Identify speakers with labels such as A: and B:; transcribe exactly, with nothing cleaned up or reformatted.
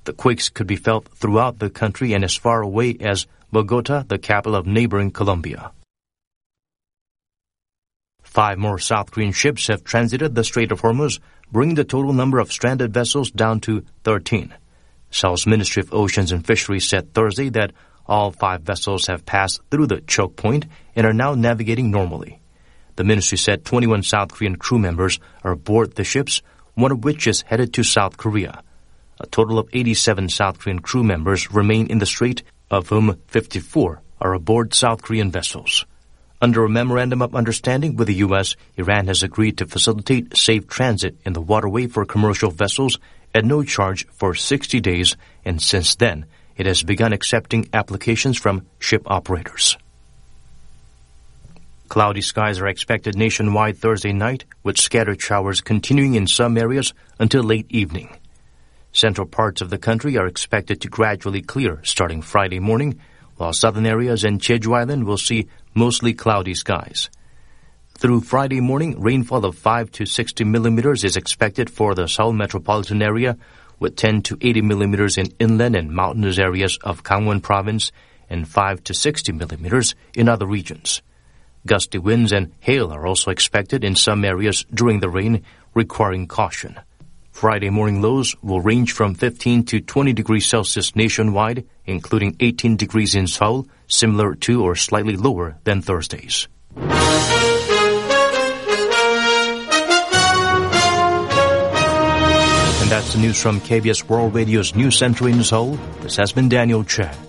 A: The quakes could be felt throughout the country and as far away as Bogota, the capital of neighboring Colombia. Five more South Korean ships have transited the Strait of Hormuz, bringing the total number of stranded vessels down to thirteen. Seoul's Ministry of Oceans and Fisheries said Thursday that all five vessels have passed through the choke point and are now navigating normally. The ministry said twenty-one South Korean crew members are aboard the ships, one of which is headed to South Korea. A total of eighty-seven South Korean crew members remain in the strait, of whom fifty-four are aboard South Korean vessels. Under a memorandum of understanding with the U S, Iran has agreed to facilitate safe transit in the waterway for commercial vessels at no charge for sixty days, and since then, it has begun accepting applications from ship operators. Cloudy skies are expected nationwide Thursday night, with scattered showers continuing in some areas until late evening. Central parts of the country are expected to gradually clear starting Friday morning, while southern areas and Jeju Island will see mostly cloudy skies. Through Friday morning, rainfall of five to sixty millimeters is expected for the Seoul metropolitan area, with ten to eighty millimeters in inland and mountainous areas of Gangwon province and five to sixty millimeters in other regions. Gusty winds and hail are also expected in some areas during the rain, requiring caution. Friday morning lows will range from fifteen to twenty degrees Celsius nationwide, including eighteen degrees in Seoul, similar to or slightly lower than Thursday's. And that's the news from K B S World Radio's News Center in Seoul. This has been Daniel Chen.